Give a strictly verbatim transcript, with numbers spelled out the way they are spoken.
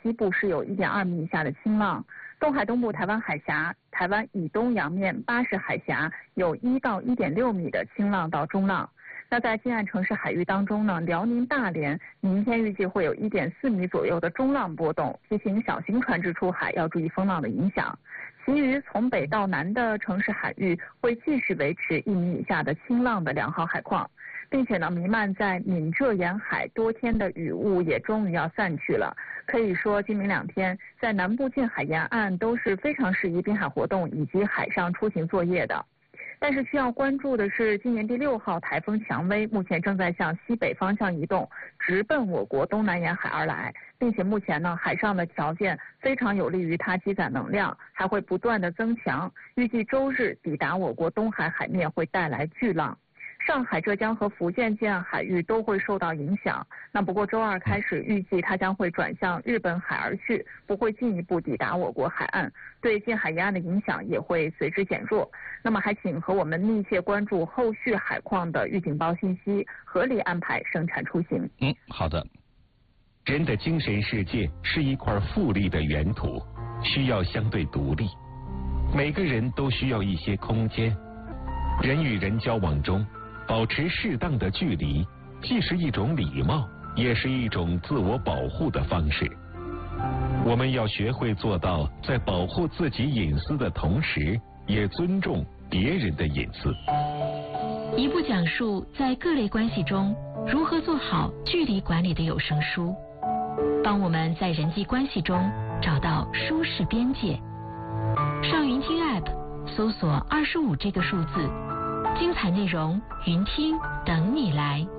西部是有一点二米以下的轻浪。东海东部台湾海峡、台湾以东洋面巴士海峡有一到一点六米的轻浪到中浪。那在近岸城市海域当中呢，辽宁大连明天预计会有一点四米左右的中浪波动，提醒小型船只出海要注意风浪的影响。其余从北到南的城市海域会继续维持一米以下的轻浪的良好海况，并且呢，弥漫在闽浙沿海多天的雨雾也终于要散去了。可以说，今明两天在南部近海沿岸都是非常适宜滨海活动以及海上出行作业的。但是需要关注的是，今年第六号台风蔷薇目前正在向西北方向移动，直奔我国东南沿海而来，并且目前呢，海上的条件非常有利于它积攒能量，还会不断的增强。预计周日抵达我国东海海面，会带来巨浪。上海、浙江和福建近岸海域都会受到影响。那不过周二开始，预计它将会转向日本海而去，不会进一步抵达我国海岸，对近海沿岸的影响也会随之减弱。那么还请和我们密切关注后续海况的预警报信息，合理安排生产出行。 嗯，好的。 人的精神世界是一块富丽的原土，需要相对独立。每个人都需要一些空间。人与人交往中，保持适当的距离，既是一种礼貌，也是一种自我保护的方式。我们要学会做到，在保护自己隐私的同时，也尊重别人的隐私。 一部讲述在各类关系中如何做好距离管理的有声书，帮我们在人际关系中找到舒适边界。上云听 App 搜索二十五这个数字，精彩内容云听等你来。